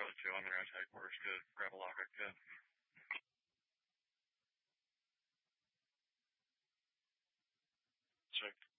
too. I'm going to headquarters to grab a locker too. Check.